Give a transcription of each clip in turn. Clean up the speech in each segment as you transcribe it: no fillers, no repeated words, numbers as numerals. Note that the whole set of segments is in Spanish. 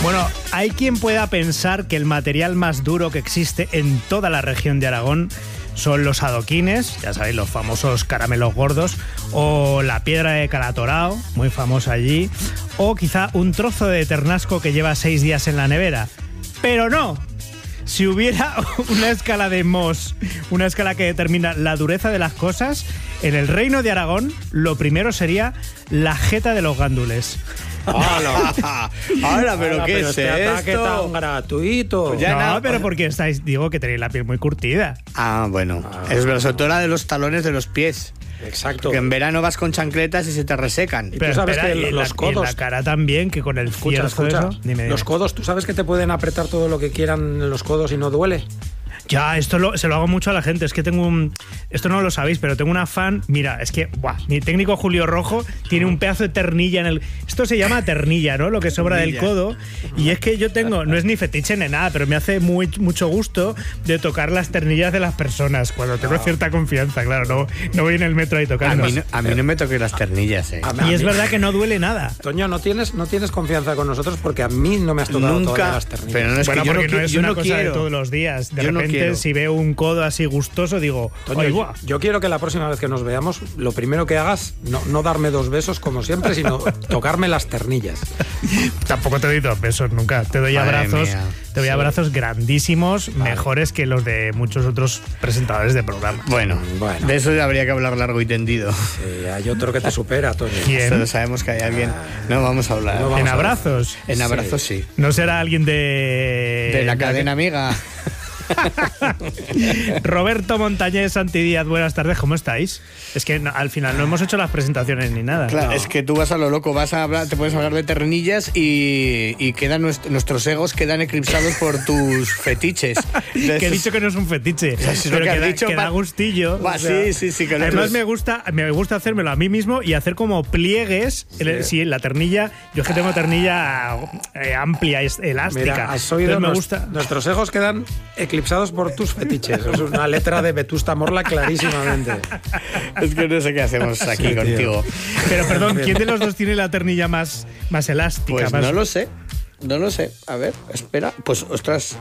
Bueno, hay quien pueda pensar que el material más duro que existe en toda la región de Aragón son los adoquines, ya sabéis, los famosos caramelos gordos, o la piedra de Calatorao, muy famosa allí, o quizá un trozo de ternasco que lleva 6 días en la nevera. Pero no. Si hubiera una escala de Mohs, una escala que determina la dureza de las cosas, en el Reino de Aragón lo primero sería la jeta de los gandules. Ahora, pero ¿qué es este ataque tan gratuito? Pues ya no, pero porque digo que tenéis la piel muy curtida. Bueno. Es verdad, sobre todo la de los talones de los pies. Exacto. Que en verano vas con chancletas y se te resecan. Pero tú sabes que los codos... Y la cara también, que con el fierro... Escucha. Dime. Los codos, ¿tú sabes que te pueden apretar todo lo que quieran en los codos y no duele? Ya, se lo hago mucho a la gente. Es que tengo esto no lo sabéis, pero tengo una fan. Mira, es que mi técnico Julio Rojo tiene un pedazo de ternilla en el... Esto se llama ternilla, ¿no? Lo que sobra del codo. Y es que yo tengo... No es ni fetiche ni nada, pero me hace mucho gusto de tocar las ternillas de las personas cuando tengo cierta confianza. Claro, no voy en el metro ahí tocando. A mí no me toques las ternillas, Y es verdad que no duele nada. Toño, no tienes confianza con nosotros porque a mí no me has tocado todavía las ternillas. Pero no es bueno, que porque no es una cosa quiero. de todos los días. De repente, si veo un codo así gustoso, digo... Toño, yo quiero que la próxima vez que nos veamos, lo primero que hagas, no darme 2 besos como siempre, sino tocarme las ternillas. Tampoco te doy 2 besos nunca. Te doy abrazos. Te doy abrazos grandísimos, mejores que los de muchos otros presentadores de programa. Bueno, de eso habría que hablar largo y tendido. Sí, hay otro que te supera, Toño. ¿Quién? Solo sabemos que hay alguien. No vamos a hablar. ¿En abrazos? En abrazos sí. ¿No será alguien de la cadena amiga? Roberto Montañés Santidíaz, buenas tardes, ¿cómo estáis? Es que al final no hemos hecho las presentaciones ni nada. Claro, es que tú vas a lo loco, te puedes hablar de ternillas y quedan nuestros egos quedan eclipsados por tus fetiches. Entonces, que he dicho que no es un fetiche, pero que da gustillo. Sí. Que además me gusta hacérmelo a mí mismo y hacer como pliegues. Sí, en la ternilla, yo es que tengo ternilla amplia, elástica. Mira, has oído, me gusta. Nuestros egos quedan eclipsados por tus fetiches. Es una letra de Vetusta Morla clarísimamente. Es que no sé qué hacemos aquí contigo. Pero perdón, ¿quién de los dos tiene la ternilla más elástica? Pues no lo sé. A ver, espera. Pues, ostras.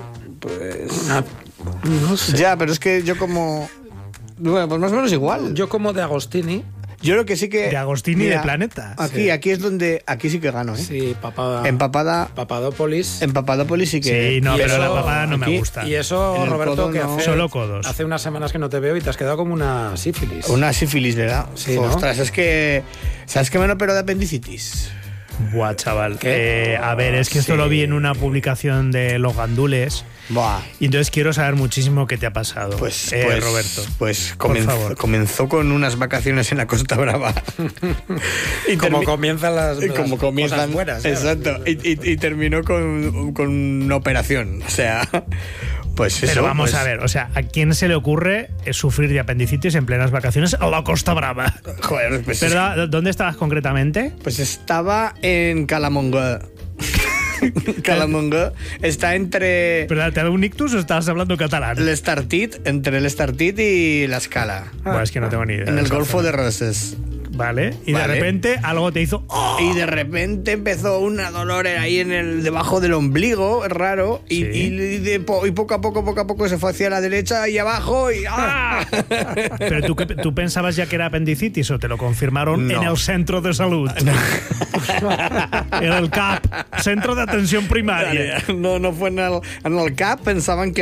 No sé. Ya, pero es que yo como... Bueno, pues más o menos igual. Yo como de Agostini. Yo creo que sí que... De Agostini de Planeta. Aquí es donde... Aquí sí que gano, ¿eh? Sí, Papadópolis. En Papadópolis sí que... Sí, no, pero eso, la papada no me gusta. Y eso, Roberto, que solo codos. Hace unas semanas que no te veo y te has quedado como una sífilis. Una sífilis, ¿verdad? Sí, ¿no? Ostras, es que... ¿Sabes que me han operado de apendicitis? Buah, chaval. A ver, es que esto lo vi en una publicación de los gandules. Buah. Y entonces quiero saber muchísimo qué te ha pasado, Roberto. Pues comenzó con unas vacaciones en la Costa Brava. Y como comienzan las cosas buenas. Exacto. Y terminó con una operación. O sea... Pues eso, pero vamos a ver, o sea, ¿a quién se le ocurre sufrir de apendicitis en plenas vacaciones a la Costa Brava? Joder, pues ¿Pero dónde estabas concretamente? Pues estaba en Calamonga. Calamonga está entre... ¿Pero te ha dado un ictus o estabas hablando catalán? Entre el Estartit y la Escala. Bueno, es que no tengo ni idea. En el Golfo de Roses. Vale, y de repente algo te hizo... ¡Oh! Y de repente empezó una dolor ahí debajo del ombligo, raro, y poco a poco se fue hacia la derecha y abajo y... ¡ah! ¿Pero tú pensabas ya que era apendicitis o te lo confirmaron en el centro de salud? En el CAP, Centro de Atención Primaria. No fue en el CAP, pensaban que